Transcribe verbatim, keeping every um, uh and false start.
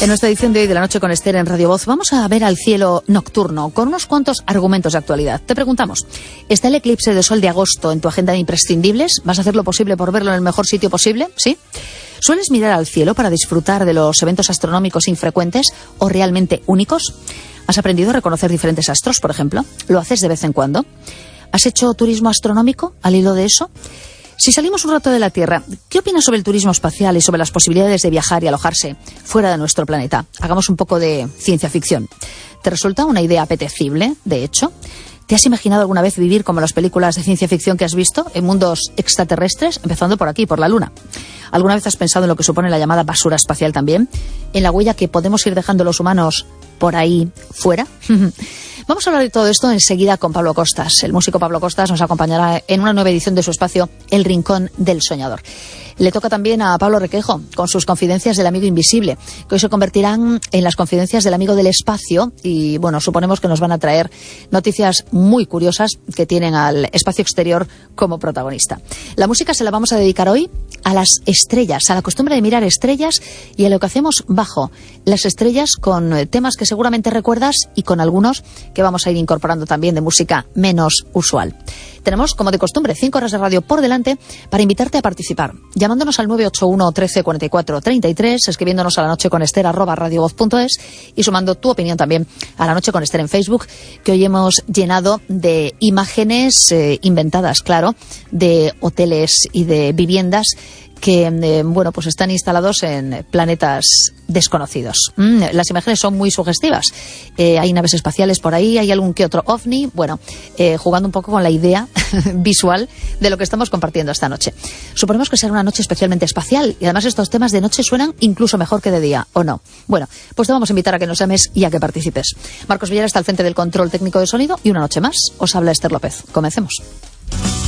En nuestra edición de hoy de La Noche con Esther en Radio Voz vamos a ver al cielo nocturno con unos cuantos argumentos de actualidad. Te preguntamos, ¿está el eclipse de sol de agosto en tu agenda de imprescindibles? ¿Vas a hacer lo posible por verlo en el mejor sitio posible? ¿Sí? ¿Sueles mirar al cielo para disfrutar de los eventos astronómicos infrecuentes o realmente únicos? ¿Has aprendido a reconocer diferentes astros, por ejemplo? ¿Lo haces de vez en cuando? ¿Has hecho turismo astronómico al hilo de eso? Si salimos un rato de la Tierra, ¿qué opinas sobre el turismo espacial y sobre las posibilidades de viajar y alojarse fuera de nuestro planeta? Hagamos un poco de ciencia ficción. ¿Te resulta una idea apetecible, de hecho? ¿Te has imaginado alguna vez vivir como las películas de ciencia ficción que has visto, en mundos extraterrestres, empezando por aquí, por la Luna? ¿Alguna vez has pensado en lo que supone la llamada basura espacial también? ¿En la huella que podemos ir dejando los humanos por ahí fuera? Vamos a hablar de todo esto enseguida con Pablo Costas. El músico Pablo Costas nos acompañará en una nueva edición de su espacio El Rincón del Soñador. Le toca también a Pablo Requejo con sus confidencias del amigo invisible, que hoy se convertirán en las confidencias del amigo del espacio y, bueno, suponemos que nos van a traer noticias muy curiosas que tienen al espacio exterior como protagonista. La música se la vamos a dedicar hoy a las estrellas, a la costumbre de mirar estrellas y a lo que hacemos bajo las estrellas con temas que seguramente recuerdas y con algunos que vamos a ir incorporando también de música menos usual. Tenemos, como de costumbre, cinco horas de radio por delante para invitarte a participar, llamándonos al nueve ocho uno, trece, cuarenta y cuatro, treinta y tres, escribiéndonos a la noche con Esther arroba radiovoz punto es y sumando tu opinión también a La Noche con Esther en Facebook, que hoy hemos llenado de imágenes eh, inventadas, claro, de hoteles y de viviendas que, eh, bueno, pues están instalados en planetas desconocidos. Mm, las imágenes son muy sugestivas. Eh, hay naves espaciales por ahí, hay algún que otro ovni. Bueno, eh, jugando un poco con la idea visual de lo que estamos compartiendo esta noche. Suponemos que será una noche especialmente espacial y además estos temas de noche suenan incluso mejor que de día, ¿o no? Bueno, pues te vamos a invitar a que nos llames y a que participes. Marcos Villar está al frente del control técnico de sonido y una noche más os habla Esther López. Comencemos.